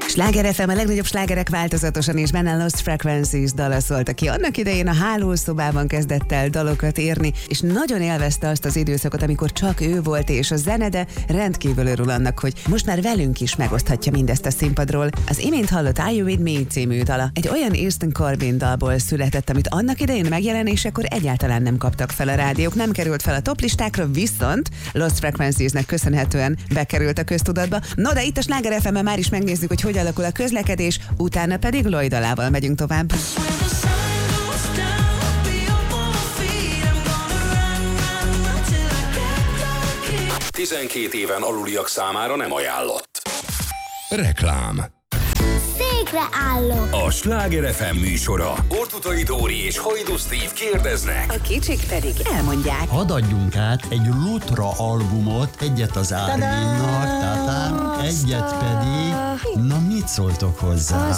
Sláger FM, a legnagyobb slágerek változatosan, és benne Lost Frequencies dala szólt, aki annak idején a hálószobában kezdett el dalokat írni, és nagyon élvezte azt az időszakot, amikor csak ő volt, és a zene, de rendkívül örül annak, hogy most már velünk is megoszthatja mindezt a színpadról. Az imént hallott Are You With Me című dala egy olyan Easton Corbin dalból született, amit annak idején megjelenésekor egyáltalán nem kaptak fel a rádiók, nem került fel a toplistákra, viszont Lost Frequenciesnek köszönhetően bekerült a köztudatba. No, de itt a Sláger FM-en már is megnézzük, hogy alakul a közlekedés, utána pedig Lloyd dalával megyünk tovább. 12 éven aluliak számára nem ajánlott. Reklám. Székre állok. A Sláger FM műsora. Ortutai Dóri és Hajdú Steve kérdeznek. A kicsik pedig elmondják. Hadd adjunk át egy Lutra albumot, egyet az Árminnak, Tatán, egyet pedig... Na, mit szóltok hozzá?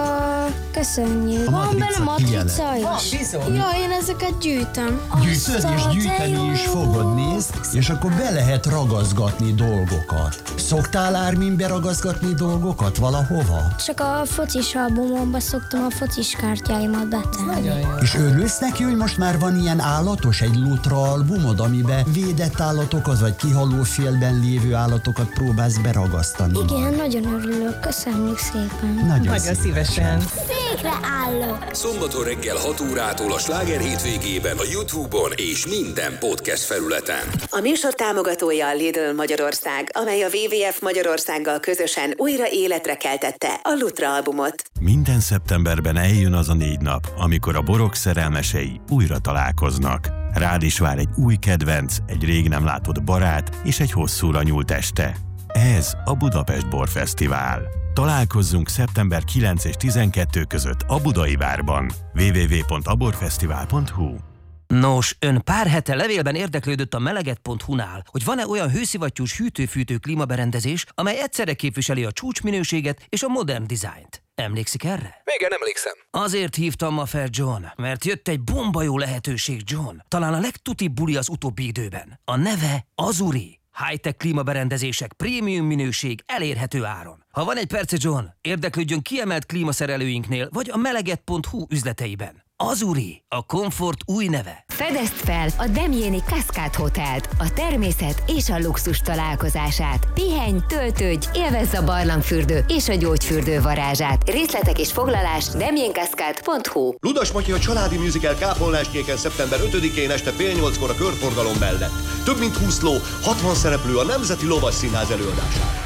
Köszönjük. Van benne matrica is. Ja, én ezeket gyűjtöm. Gyűjtöd és gyűjteni is fogod, nézd, és akkor be lehet ragazgatni dolgokat. Szoktál, Ármin, beragazgatni dolgokat valahova? Csak a focis albumomba szoktam a focis kártyáimat betenni. És örülsz neki, hogy most már van ilyen állatos, egy Lutra albumod, amiben védett állatokat, vagy kihaló félben lévő állatokat próbálsz beragasztani? Igen, nagyon örülök, köszönjük szépen. Nagyon szívesen. Székre állok. Szombaton reggel 6 órától a Sláger hétvégében a YouTube-on és minden podcast felületen. A műsor támogatója a Lidl Magyarország, amely a WWF Magyarországgal közösen újra életre keltette a Lutra albumot. Minden szeptemberben eljön az a 4 nap, amikor a borok szerelmesei újra találkoznak. Rád is vár egy új kedvenc, egy rég nem látott barát és egy hosszúra nyúlt este. Ez a Budapest Borfesztivál. Találkozzunk szeptember 9 és 12 között a Budai Várban. www.aborfesztivál.hu. Nos, ön pár hete levélben érdeklődött a meleget.hu-nál, hogy van-e olyan hőszivattyús hűtő-fűtő klímaberendezés, amely egyszerre képviseli a csúcsminőséget és a modern dizájnt. Emlékszik erre? Igen, emlékszem. Azért hívtam ma fel, John, mert jött egy bomba jó lehetőség, John. Talán a legtutibb buli az utóbbi időben. A neve Azuri. High-tech klímaberendezések, prémium minőség, elérhető áron. Ha van egy perce, John, érdeklődjön kiemelt klímaszerelőinknél, vagy a meleget.hu üzleteiben. Azuri, a komfort új neve. Fedezd fel a Demjéni Cascade Hotelt, a természet és a luxus találkozását. Pihenj, töltődj, élvezz a barlangfürdő és a gyógyfürdő varázsát. Részletek és foglalás demjénkascade.hu. Ludas Matyi a családi musical Kápolnáskéken szeptember 5-én este fél 8-kor a körforgalom mellett. Több mint 20 ló, 60 szereplő a Nemzeti Lovas Színház előadásán.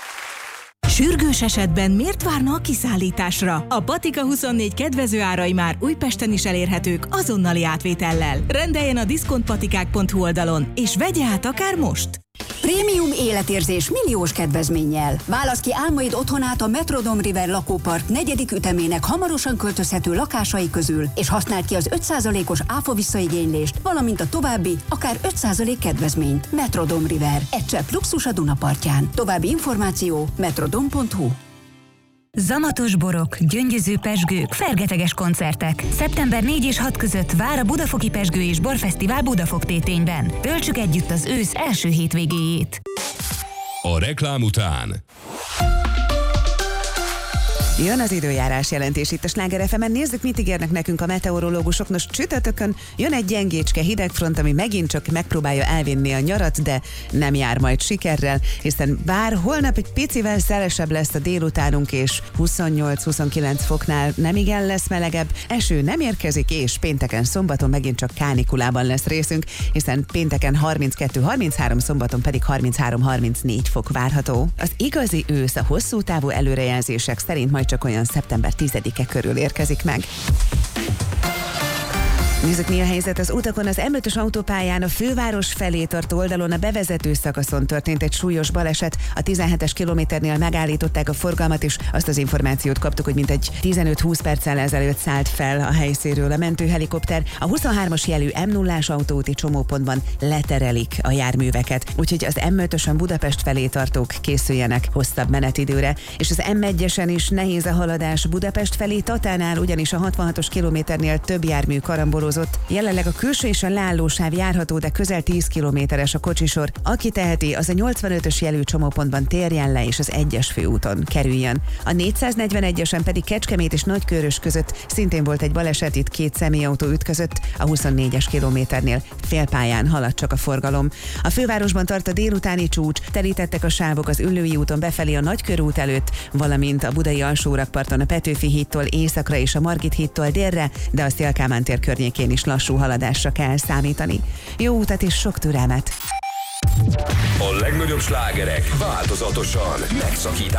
Sürgős esetben miért várna a kiszállításra? A Patika 24 kedvező árai már Újpesten is elérhetők azonnali átvétellel. Rendeljen a diszkontpatikák.hu oldalon, és vegye át akár most! Prémium életérzés milliós kedvezménnyel. Válasz ki álmaid otthonát a Metrodome River lakópark 4. ütemének hamarosan költözhető lakásai közül, és használd ki az 5%-os áfa visszaigénylést, valamint a további, akár 5% kedvezményt. Metrodome River. Egy csepp luxus a Dunapartján. További információ metrodome.hu. Zamatos borok, gyöngyöző pezsgők, fergeteges koncertek. Szeptember 4 és 6 között vár a Budafoki Pezsgő és Borfesztivál Budafok-Tétényben. Töltsük együtt az ősz első hétvégéjét. A reklám után Jön az időjárás jelentés itt a Sláger FM-en. Nézzük, mit ígérnek nekünk a meteorológusok. Nos, csütörtökön jön egy gyengécske hidegfront, ami megint csak megpróbálja elvinni a nyarat, de nem jár majd sikerrel, hiszen bár holnap egy picivel szelesebb lesz a délutánunk, és 28-29 foknál nemigen lesz melegebb, eső nem érkezik, és pénteken, szombaton megint csak kánikulában lesz részünk, hiszen pénteken 32-33, szombaton pedig 33-34 fok várható. Az igazi ősz a hosszú távú előrejelzések szerint majd csak olyan szeptember 10-e körül érkezik meg. Nézzük, mi a helyzet az utakon. Az M5-ös autópályán a főváros felé tartó oldalon a bevezető szakaszon történt egy súlyos baleset. A 17-es kilométernél megállították a forgalmat, és azt az információt kaptuk, hogy mintegy 15-20 perccel ezelőtt szállt fel a helyszínről a mentőhelikopter. A 23-as jelű M0-ás autóúti csomópontban leterelik a járműveket, úgyhogy az M5-ösen Budapest felé tartók készüljenek hosszabb menetidőre. És az M1-esen is nehéz a haladás Budapest felé, Tatánál ugyanis a 66-os kilométernél több jármű karamboló sodorozott. Jelenleg a külső és a leállósáv járható, de közel 10 kilométeres a kocsisor. Aki teheti, az a 85-ös jelű csomópontban térjen le, és az 1-es főúton kerüljön. A 441-esen pedig Kecskemét és Nagykőrös között szintén volt egy baleset, itt 2 személyautó ütközött, a 24-es kilométernél félpályán halad csak a forgalom. A fővárosban tart a délutáni csúcs, terítettek a sávok az Üllői úton befelé a Nagykörút előtt, valamint a budai alsórakparton a Petőfi hídtól északra és a Margit hídtól délre, de a Széll Kálmán tér környékén is lassú haladásra kell számítani. Jó utat és sok türelmet! A legnagyobb slágerek változatosan megszakítás